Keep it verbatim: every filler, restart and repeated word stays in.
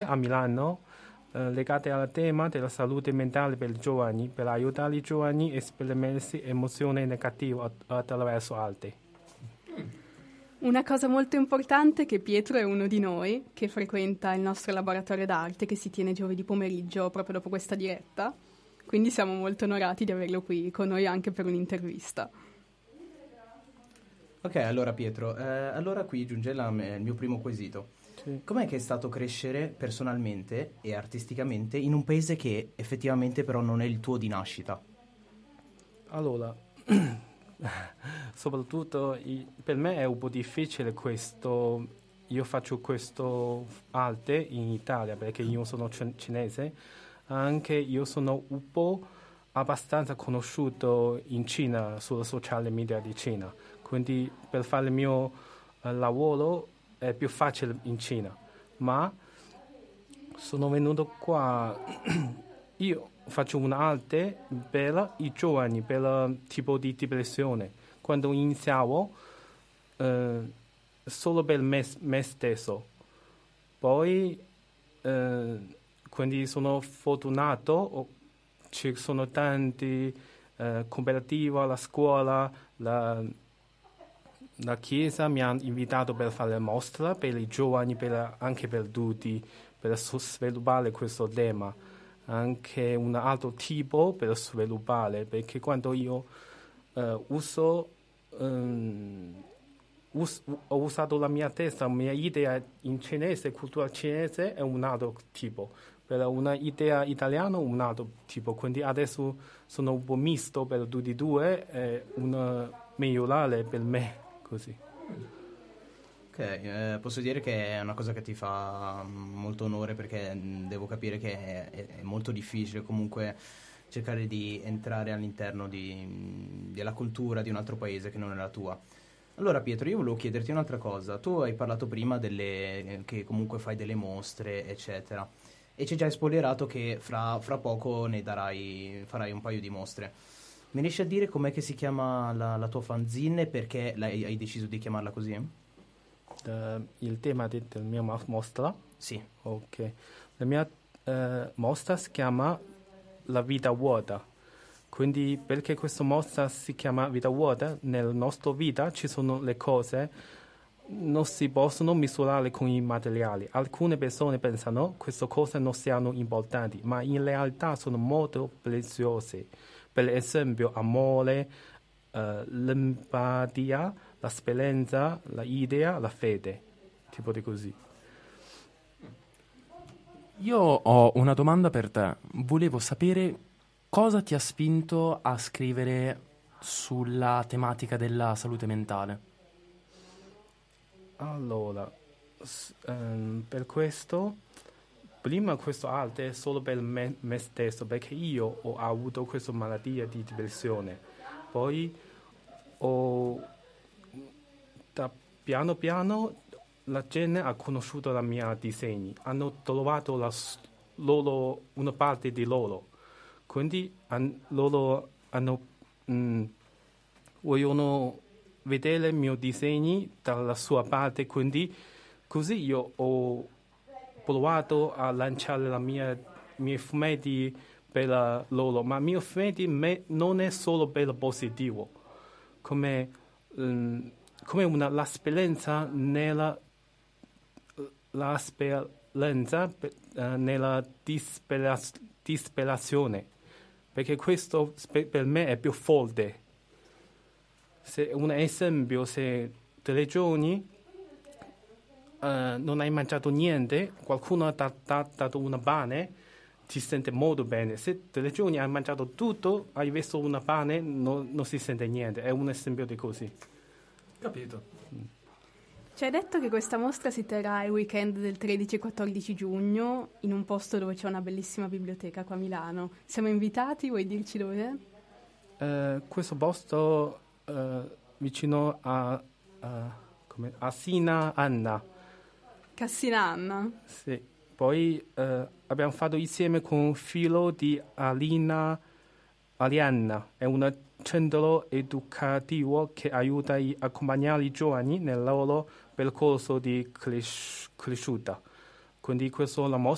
a Milano eh, legate al tema della salute mentale per i giovani, per aiutare i giovani a esprimersi emozioni negative att- attraverso arte. Una cosa molto importante è che Pietro è uno di noi che frequenta il nostro laboratorio d'arte che si tiene giovedì pomeriggio proprio dopo questa diretta, quindi siamo molto onorati di averlo qui con noi anche per un'intervista. Ok, allora Pietro, eh, allora qui giunge la- il mio primo quesito. Sì. Com'è che è stato crescere personalmente e artisticamente in un paese che effettivamente però non è il tuo di nascita? Allora, soprattutto i- per me è un po' difficile questo, io faccio questo arte in Italia perché io sono cin- cinese, anche io sono un po' abbastanza conosciuto in Cina, sulla social media di Cina, quindi per fare il mio eh, lavoro è più facile in Cina, ma sono venuto qua, io faccio un'arte per i giovani, per il tipo di depressione. Quando iniziavo, eh, solo per me, me stesso. Poi, eh, quindi sono fortunato, ho- ci sono tanti eh, cooperative, la scuola, la, la chiesa mi ha invitato per fare mostra per i giovani, per- anche per tutti, per so- sviluppare questo tema. Anche un altro tipo per sviluppare, perché quando io eh, uso, ehm, us- ho usato la mia testa, la mia idea in cinese, cultura cinese è un altro tipo, per una idea italiana un altro tipo, quindi adesso sono un po' misto per tutti e due, è un migliorare per me, così. Ok, eh, posso dire che è una cosa che ti fa mm, molto onore perché mm, devo capire che è, è- è molto difficile comunque cercare di entrare all'interno di, mm, della cultura di un altro paese che non è la tua. Allora Pietro, io volevo chiederti un'altra cosa. Tu hai parlato prima delle, che comunque fai delle mostre, eccetera, e ci hai già spoilerato che fra, fra poco ne darai, farai un paio di mostre. Mi riesci a dire com'è che si chiama la, la tua fanzine e perché l'hai- hai deciso di chiamarla così? Eh, il tema de- del mio mo- mostra. Sì. Ok, la mia eh, mostra si chiama La vita vuota. Quindi perché questa mostra si chiama vita vuota? Nella nostra vita ci sono le cose, non si possono misurare con i materiali. Alcune persone pensano che queste cose non siano importanti, ma in realtà sono molto preziose. Per esempio, amore, eh, l'empatia, la speranza, l'idea, la fede, tipo di così. Io ho una domanda per te. Volevo sapere cosa ti ha spinto a scrivere sulla tematica della salute mentale. Allora, s- ehm, per questo, prima questo arte è solo per me, me stesso, perché io ho avuto questa malattia di depressione. Poi ho, da piano piano, la gente ha conosciuto i miei disegni, hanno trovato la s- loro, una parte di loro. Quindi han- loro hanno, mm, vogliono vedere i miei disegni dalla sua parte, quindi così io ho provato a lanciare la mia, i miei fumetti per eh, loro, ma i miei fumetti me- non è solo per il positivo, come, mm, come una, la speranza nella la speranza pe- eh, nella dispera- disperazione, perché questo spe- per me è più forte. Se un esempio, se tre giorni eh, non hai mangiato niente, qualcuno ti ha ha dato una pane, ti sente molto bene. Se tre giorni hai mangiato tutto, hai visto una pane, no- non si sente niente. È un esempio di così. Capito. Ci hai detto che questa mostra si terrà il weekend del tredici e quattordici giugno in un posto dove c'è una bellissima biblioteca qua a Milano. Siamo invitati, vuoi dirci dove? Eh, questo posto eh, vicino a, a, come- a Sina Anna. Cassina Anna. Sì. Poi eh, abbiamo fatto insieme con un filo di Alina Alianna, è un centro educativo che aiuta a accompagnare i giovani nel loro percorso di cres- cresciuta. Quindi questa è la mostra